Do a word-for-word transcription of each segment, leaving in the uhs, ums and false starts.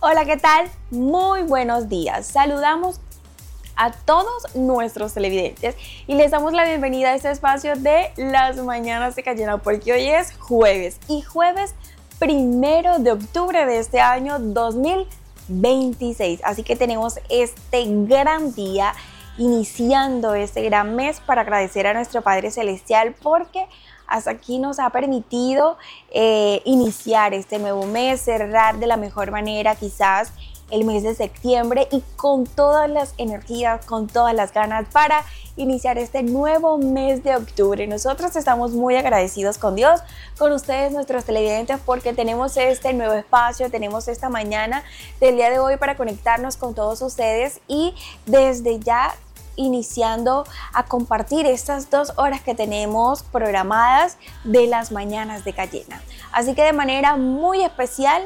Hola, ¿qué tal? Muy buenos días. Saludamos a todos nuestros televidentes y les damos la bienvenida a este espacio de Las Mañanas de Cayena, porque hoy es jueves y jueves primero de octubre de este año dos mil veintiséis. Así que tenemos este gran día iniciando este gran mes para agradecer a nuestro Padre Celestial porque hasta aquí nos ha permitido eh, iniciar este nuevo mes, cerrar de la mejor manera quizás el mes de septiembre y con todas las energías, con todas las ganas para iniciar este nuevo mes de octubre. Nosotros estamos muy agradecidos con Dios, con ustedes nuestros televidentes, porque tenemos este nuevo espacio, tenemos esta mañana del día de hoy para conectarnos con todos ustedes y desde ya iniciando a compartir estas dos horas que tenemos programadas de las mañanas de Cayena. Así que de manera muy especial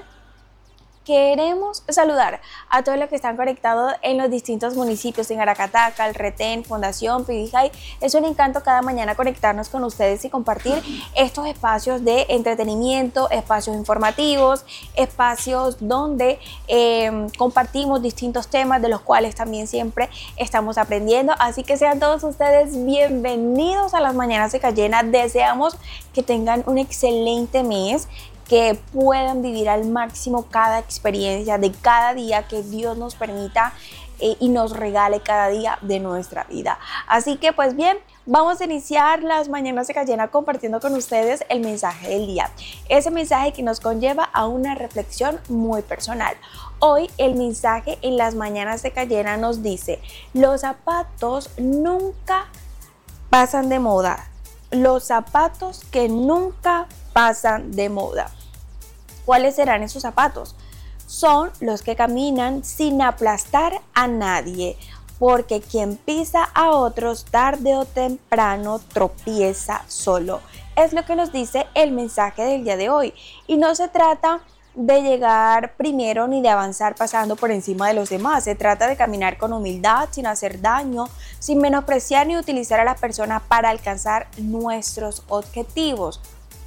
queremos saludar a todos los que están conectados en los distintos municipios, en Aracataca, El Retén, Fundación, Pibijay. Es un encanto cada mañana conectarnos con ustedes y compartir estos espacios de entretenimiento, espacios informativos, espacios donde eh, compartimos distintos temas de los cuales también siempre estamos aprendiendo. Así que sean todos ustedes bienvenidos a las mañanas de Cayena. Deseamos que tengan un excelente mes, que puedan vivir al máximo cada experiencia de cada día que Dios nos permita eh, y nos regale cada día de nuestra vida. Así que pues bien, vamos a iniciar las mañanas de Cayena compartiendo con ustedes el mensaje del día. Ese mensaje que nos conlleva a una reflexión muy personal. Hoy el mensaje en las mañanas de Cayena nos dice: los zapatos nunca pasan de moda. Los zapatos que nunca pasan de moda. ¿Cuáles serán esos zapatos? Son los que caminan sin aplastar a nadie, porque quien pisa a otros tarde o temprano tropieza solo. Es lo que nos dice el mensaje del día de hoy. Y no se trata de llegar primero ni de avanzar pasando por encima de los demás. Se trata de caminar con humildad, sin hacer daño, sin menospreciar ni utilizar a las personas para alcanzar nuestros objetivos.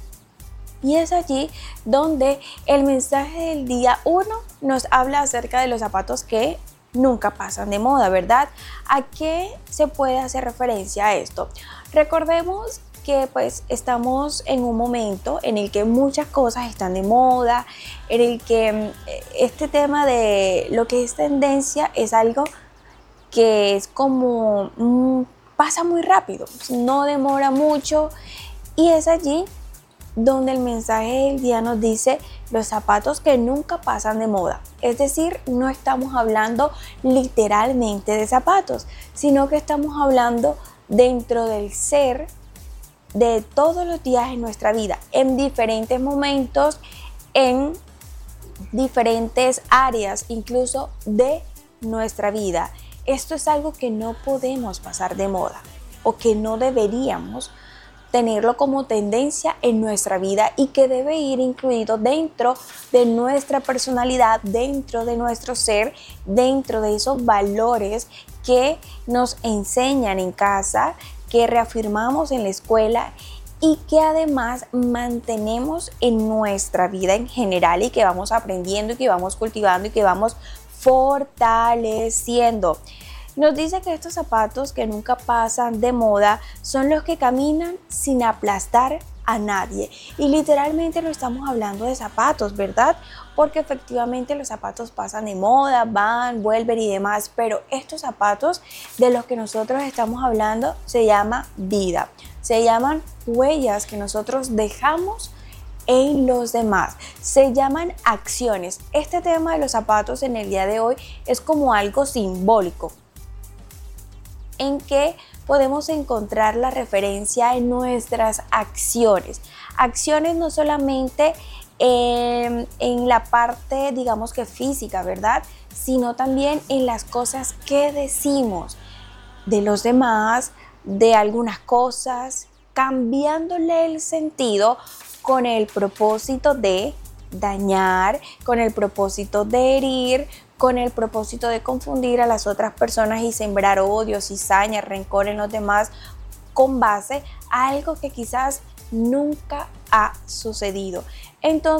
Y es allí donde el mensaje del día uno nos habla acerca de los zapatos que nunca pasan de moda, ¿verdad? ¿A qué se puede hacer referencia a esto? Recordemos que pues estamos en un momento en el que muchas cosas están de moda, en el que este tema de lo que es tendencia es algo que es como mmm, pasa muy rápido, no demora mucho, y es allí donde el mensaje del día nos dice los zapatos que nunca pasan de moda. Es decir, no estamos hablando literalmente de zapatos, sino que estamos hablando dentro del ser de todos los días en nuestra vida, en diferentes momentos, en diferentes áreas, incluso de nuestra vida. Esto es algo que no podemos pasar de moda o que no deberíamos tenerlo como tendencia en nuestra vida y que debe ir incluido dentro de nuestra personalidad, dentro de nuestro ser, dentro de esos valores que nos enseñan en casa, que reafirmamos en la escuela y que además mantenemos en nuestra vida en general y que vamos aprendiendo y que vamos cultivando y que vamos fortaleciendo. Nos dice que estos zapatos que nunca pasan de moda son los que caminan sin aplastar a nadie. Y literalmente no estamos hablando de zapatos, ¿verdad? Porque efectivamente los zapatos pasan de moda, van, vuelven y demás. Pero estos zapatos de los que nosotros estamos hablando se llama vida. Se llaman huellas que nosotros dejamos en los demás. Se llaman acciones. Este tema de los zapatos en el día de hoy es como algo simbólico, en que podemos encontrar la referencia en nuestras acciones. Acciones no solamente en, en la parte, digamos que física, ¿verdad? Sino también en las cosas que decimos de los demás, de algunas cosas, cambiándole el sentido con el propósito de dañar, con el propósito de herir, con el propósito de confundir a las otras personas y sembrar odio, cizaña, rencor en los demás con base a algo que quizás nunca ha sucedido. Entonces,